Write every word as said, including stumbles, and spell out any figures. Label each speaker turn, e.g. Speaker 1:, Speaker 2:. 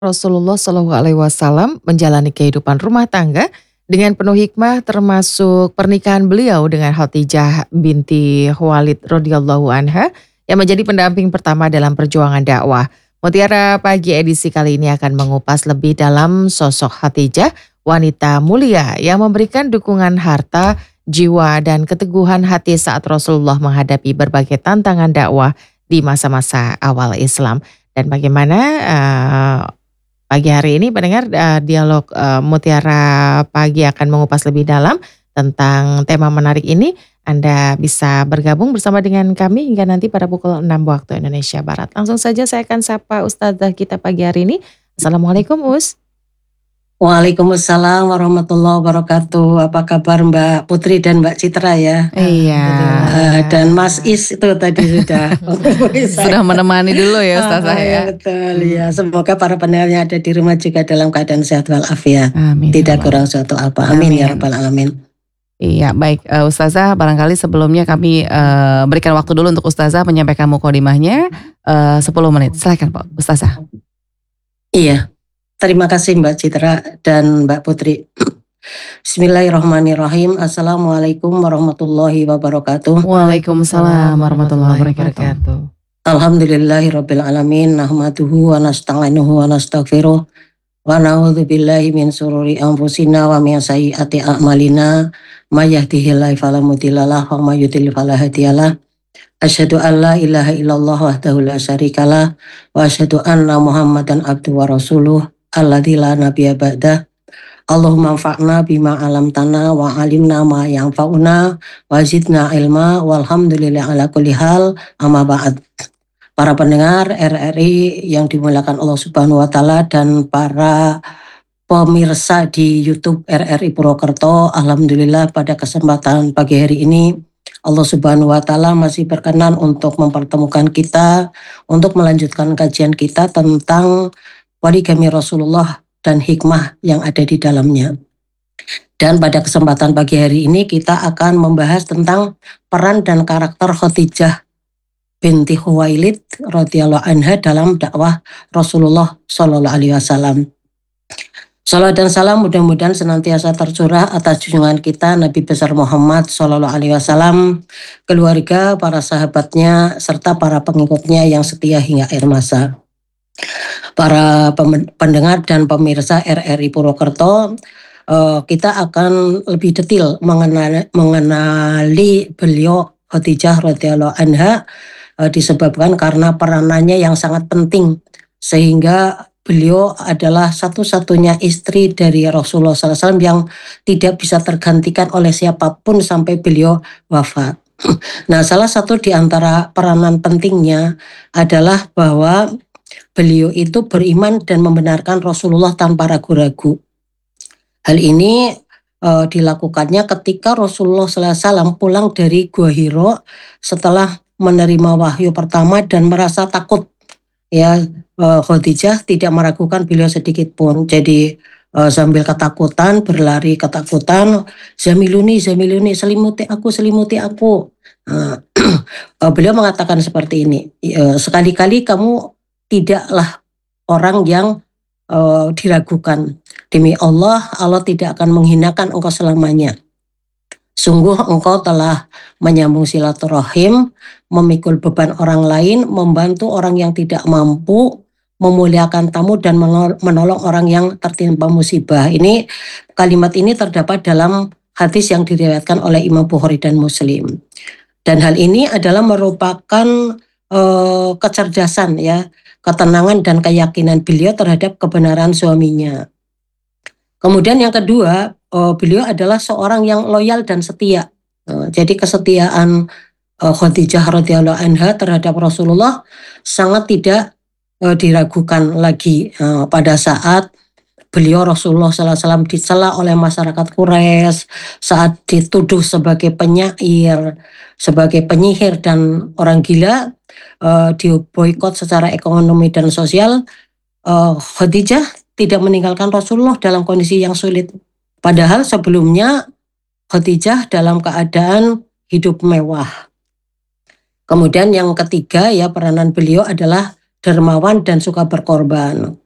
Speaker 1: Rasulullah Shallallahu Alaihi Wasallam menjalani kehidupan rumah tangga dengan penuh hikmah, termasuk pernikahan beliau dengan Khadijah binti Khuwailid radhiyallahu anha yang menjadi pendamping pertama dalam perjuangan dakwah. Mutiara Pagi edisi kali ini akan mengupas lebih dalam sosok Khadijah, wanita mulia yang memberikan dukungan harta, jiwa, dan keteguhan hati saat Rasulullah menghadapi berbagai tantangan dakwah di masa-masa awal Islam. Dan bagaimana uh, pagi hari ini pendengar uh, dialog uh, Mutiara Pagi akan mengupas lebih dalam tentang tema menarik ini. Anda bisa bergabung bersama dengan kami hingga nanti pada pukul enam waktu Indonesia Barat. Langsung saja saya akan sapa Ustazah kita pagi hari ini. Assalamualaikum Us.
Speaker 2: Waalaikumsalam warahmatullahi wabarakatuh. Apa kabar Mbak Putri dan Mbak Citra ya?
Speaker 1: Iya.
Speaker 2: Uh, dan Mas Is itu tadi sudah
Speaker 1: sudah menemani dulu ya Ustazah
Speaker 2: ah,
Speaker 1: ya.
Speaker 2: Betul ya. Semoga para pendengarnya ada di rumah juga dalam keadaan sehat walafiat.
Speaker 1: Amin.
Speaker 2: Tidak kurang suatu apa. Amin, Amin. Ya rabbal alamin.
Speaker 1: Iya baik uh, Ustazah, barangkali sebelumnya kami uh, berikan waktu dulu untuk Ustazah menyampaikan mukadimahnya uh, sepuluh menit. Silakan Pak Ustazah.
Speaker 2: Iya. Terima kasih Mbak Citra dan Mbak Putri. Bismillahirrahmanirrahim. Assalamualaikum warahmatullahi wabarakatuh.
Speaker 1: Waalaikumsalam warahmatullahi wabarakatuh.
Speaker 2: Alhamdulillahirabbil alamin. Nahmaduhu wa nasta'inuhu wa nastaghfiruh. Wa na'udzu billahi min syururi anfusina wa min sayyiati a'malina. May yahdihillahu fala mudilla lahu wa may yudlil fala hadiyalah. Asyhadu an la ilaha illallah wahdahu la syarikalah wa asyhadu anna Muhammadan abduhu wa rasuluh alladzi la nabiyya ba'dah. Allahumma anfa'na bima 'allamtana wa 'allimna ma yanfa'una wa zidna ilma walhamdulillahi ala kulli hal. Amma ba'd. Para pendengar R R I yang dimuliakan Allah Subhanahu wa taala dan para pemirsa di YouTube R R I Purwokerto, alhamdulillah pada kesempatan pagi hari ini Allah Subhanahu wa taala masih berkenan untuk mempertemukan kita untuk melanjutkan kajian kita tentang poligami Rasulullah dan hikmah yang ada di dalamnya. Dan pada kesempatan pagi hari ini kita akan membahas tentang peran dan karakter Khadijah binti Khuwailid radhiyallahu anha dalam dakwah Rasulullah Shallallahu Alaihi Wasallam. Salawat dan salam mudah-mudahan senantiasa tercurah atas junjungan kita Nabi besar Muhammad Shallallahu Alaihi Wasallam, keluarga, para sahabatnya, serta para pengikutnya yang setia hingga akhir masa. Para pendengar dan pemirsa R R I Purwokerto, kita akan lebih detail mengenali, mengenali beliau Khadijah radhiyallahu anha disebabkan karena peranannya yang sangat penting sehingga beliau adalah satu-satunya istri dari Rasulullah shallallahu alaihi wasallam yang tidak bisa tergantikan oleh siapapun sampai beliau wafat. Nah, salah satu di antara peranan pentingnya adalah bahwa beliau itu beriman dan membenarkan Rasulullah tanpa ragu-ragu. Hal ini uh, dilakukannya ketika Rasulullah shallallahu alaihi wasallam pulang dari Gua Hira setelah menerima wahyu pertama dan merasa takut. Ya, uh, Khadijah tidak meragukan beliau sedikit pun. Jadi uh, sambil ketakutan, berlari ketakutan, zamiluni, zamiluni, selimuti aku, selimuti aku. Uh, uh, beliau mengatakan seperti ini, uh, sekali-kali kamu tidaklah orang yang uh, diragukan. Demi Allah, Allah tidak akan menghinakan engkau selamanya. Sungguh engkau telah menyambung silaturahim, memikul beban orang lain, membantu orang yang tidak mampu, memuliakan tamu dan menolong orang yang tertimpa musibah. Ini kalimat ini terdapat dalam hadis yang diriwayatkan oleh Imam Bukhari dan Muslim. Dan hal ini adalah merupakan uh, kecerdasan ya, ketenangan dan keyakinan beliau terhadap kebenaran suaminya. Kemudian yang kedua, uh, beliau adalah seorang yang loyal dan setia. Uh, jadi kesetiaan uh, Khadijah radhiyallahu anha terhadap Rasulullah sangat tidak uh, diragukan lagi uh, pada saat beliau Rasulullah shallallahu alaihi wasallam dicela oleh masyarakat Quraisy, saat dituduh sebagai penyair, sebagai penyihir dan orang gila, uh, diboikot secara ekonomi dan sosial. uh, Khadijah tidak meninggalkan Rasulullah dalam kondisi yang sulit. Padahal sebelumnya Khadijah dalam keadaan hidup mewah. Kemudian yang ketiga ya peranan beliau adalah dermawan dan suka berkorban.